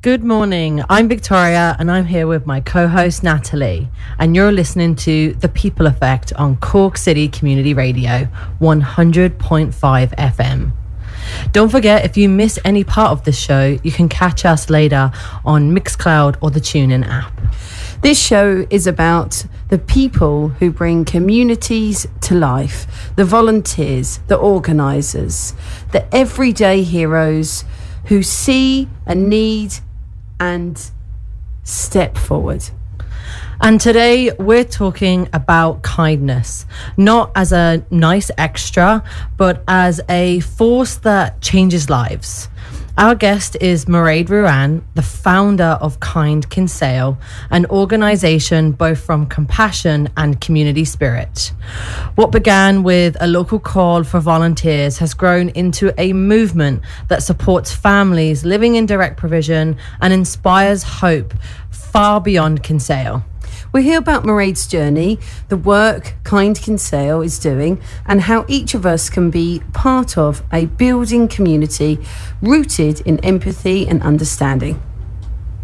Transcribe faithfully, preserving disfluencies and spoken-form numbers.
Good morning. I'm Victoria and I'm here with my co-host Natalie, and you're listening to The People Effect on Cork City Community Radio one hundred point five F M. Don't forget, if you miss any part of this show, you can catch us later on Mixcloud or the TuneIn app. This show is about the people who bring communities to life, the volunteers, the organisers, the everyday heroes who see a need and step forward. And today we're talking about kindness, not as a nice extra, but as a force that changes lives. Our guest is Mairead Ruane, the founder of Kind Kinsale, an organisation both from compassion and community spirit. What began with a local call for volunteers has grown into a movement that supports families living in direct provision and inspires hope far beyond Kinsale. We'll hear about Mairead's journey, the work Kind Kinsale is doing, and how each of us can be part of a building community rooted in empathy and understanding.